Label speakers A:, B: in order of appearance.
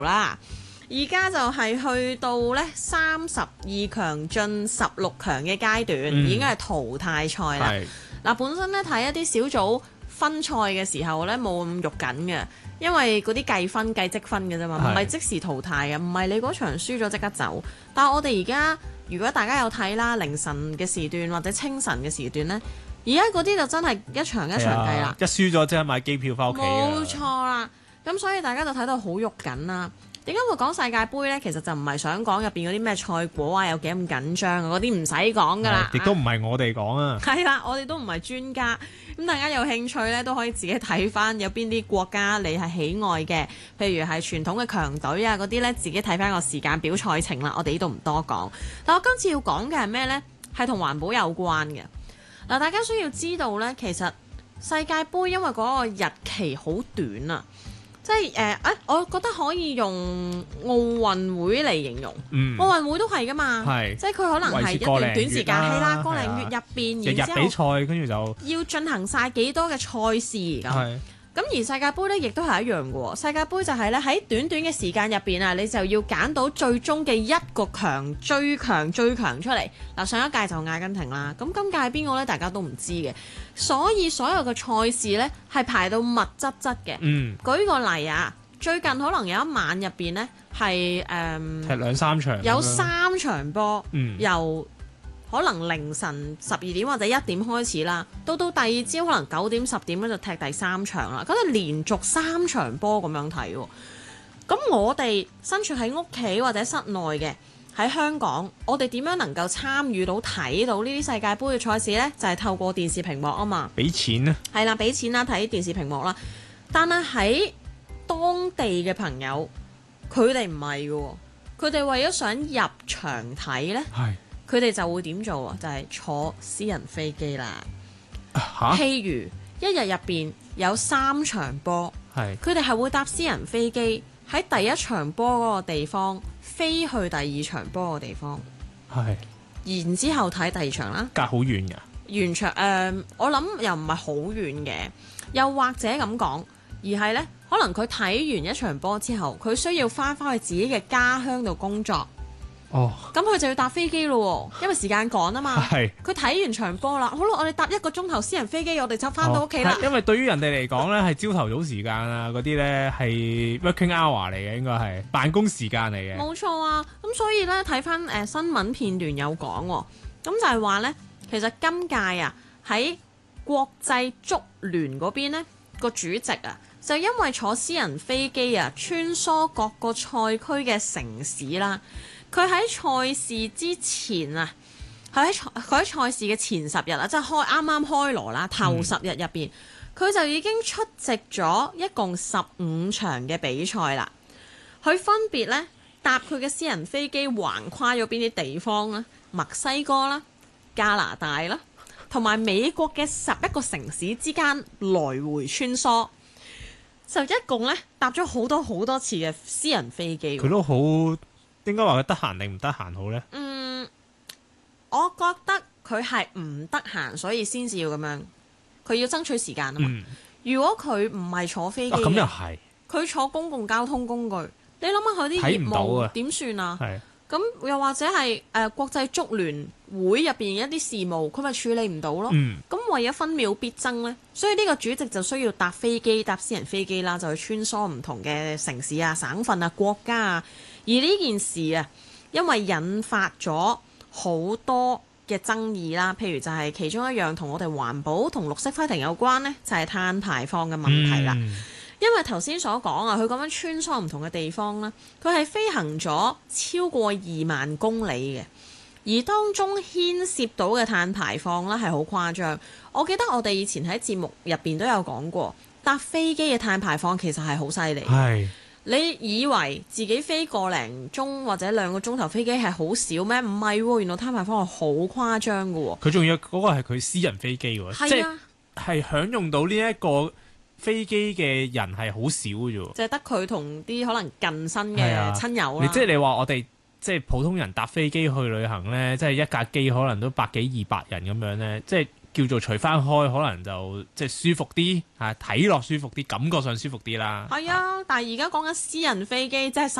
A: 啦。而家就係去到咧32強進16強嘅階段，已經係淘汰賽啦。嗱，本身咧睇一啲小組分賽嘅時候咧冇咁肉緊嘅，因為嗰啲計積分嘅啫嘛，唔係即時淘汰嘅，唔係你嗰場輸咗即刻走。但係我哋而家如果大家有睇啦，凌晨嘅時段或者清晨嘅時段咧，而家嗰啲就真係一場一場計啦，
B: 一輸咗即刻買機票翻屋企。
A: 冇錯啦，咁所以大家就睇到好肉緊啦。點解會講世界盃呢？其實就唔係想講入邊嗰啲咩賽果啊，有幾咁緊張啊，嗰啲唔使講噶啦。
B: 亦都唔係我哋講啊。
A: 係啦，我哋都唔係專家。咁大家有興趣呢，都可以自己睇翻有邊啲國家你係喜愛嘅，譬如係傳統嘅強隊啊嗰啲呢，自己睇翻個時間表賽程啦。我哋呢度唔多講。但我今次要講嘅係咩呢？係同環保有關嘅。嗱，大家需要知道呢，其實世界盃因為嗰個日期好短啊。即係我覺得可以用奧運會嚟形容，奧運會都係噶嘛，即係佢可能係一段短時間，係啦，個零月入邊，然之後
B: 比賽，跟住就
A: 要進行晒幾多嘅賽事咁。咁而世界盃咧，亦都係一樣嘅喎。世界盃就係咧喺短短嘅時間入邊啊，你就要揀到最終嘅一個最強出嚟。嗱，上一屆就阿根廷啦，咁今屆係邊個咧？大家都唔知嘅。所以所有嘅賽事咧係排到密質質嘅。舉個例啊，最近可能有一晚入邊咧係踢
B: 2、3場，
A: 有3場波，由可能凌晨12點或者1點開始啦，到第二朝可能9點10點咧就踢第3場啦，咁就連續3場波咁樣睇喎。咁我哋身處喺屋企或者室內嘅喺香港，我哋點樣能夠參與到睇到呢啲世界盃嘅賽事呢？就係透過電視屏幕啊嘛，
B: 俾錢啊，
A: 係啦，俾錢啦睇電視屏幕啦。但係喺當地嘅朋友，佢哋唔係嘅喎，佢哋為咗想入場睇呢。佢哋就會點做啊？就係坐私人飛機啦。譬如一日入邊有3場波，佢哋係會搭私人飛機喺第一場波嗰個地方飛去第二場波嘅地方，然之後睇第二場啦。
B: 隔好遠㗎？
A: 完場我諗又唔係好遠嘅，又或者咁講，而係呢，可能佢睇完一場波之後，佢需要翻去自己嘅家鄉度工作。咁佢就要搭飛機咯，因為時間趕啊嘛。佢睇完場波啦，好啦，我哋搭1個鐘頭私人飛機，我哋就翻到屋企啦。
B: 因為對於人哋嚟講咧，係朝頭早時間啊，嗰啲咧係 working hour 嚟嘅，應該係辦公時間嚟嘅。冇
A: 錯啊，咁所以咧睇翻新聞片段有講，咁就係話咧，其實今屆啊喺國際足聯嗰邊咧個主席啊，就因為坐私人飛機啊穿梭各個賽區嘅城市啦。佢喺賽事之前啊，佢喺賽事嘅前10日啊，即係啱啱開鑼啦，頭10日入邊，佢就已經出席咗一共15場嘅比賽啦。佢分別咧搭佢嘅私人飛機橫跨咗邊啲地方咧？墨西哥啦、加拿大啦，同埋美國嘅11個城市之間來回穿梭，就一共咧搭咗好多次嘅私人飛機。
B: 佢都好。應該話佢得閒定唔得閒好呢？
A: 我覺得佢係唔得閒，所以先至要咁樣。佢要爭取時間啊嘛。如果佢唔係坐飛機，
B: 咁又係
A: 佢坐公共交通工具，你諗下佢啲業務點算啊？咁又或者係國際足聯會入邊一啲事務，佢咪處理唔到咯？咁為咗分秒必爭呢，所以呢個主席就需要搭私人飛機啦，就去穿梭唔同嘅城市啊、省份啊、國家啊。而呢件事啊，因為引發咗好多嘅爭議啦，譬如就係其中一樣同我哋環保同綠色 fighting 有關呢，就係碳排放嘅問題啦。因為頭先所講啊，佢咁樣穿梭唔同嘅地方啦，佢係飛行咗超過2萬公里嘅，而當中牽涉到嘅碳排放啦係好誇張。我記得我哋以前喺節目入邊都有講過，搭飛機嘅碳排放其實係好犀利。你以為自己飛個零鐘或者2個鐘頭飛機係好少咩？唔係喎，原來碳排放係好誇張嘅喎。
B: 佢仲要嗰個係佢私人飛機喎，即係享用到呢一個飛機嘅人係好少嘅啫。即係得佢同啲可能近身嘅親友啦。即係你話我哋即係普通人搭飛機去旅行咧，即係一架機可能都100幾200人咁樣咧，即係叫做除翻開，可能就即係舒服啲，睇落舒服啲，感覺上舒服啲啦。
A: 係啊，但係而家講緊私人飛機，即係